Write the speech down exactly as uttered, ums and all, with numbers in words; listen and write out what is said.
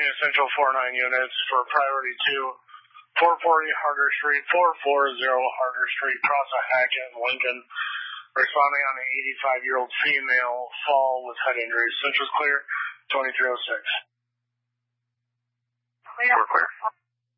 Virginia Central four nine units for priority two, four forty Harder Street, four forty Harder Street, cross a Hackett and Lincoln. Responding on an eighty-five-year-old female fall with head injuries. Central's clear, twenty-three oh six. Clear. We're clear.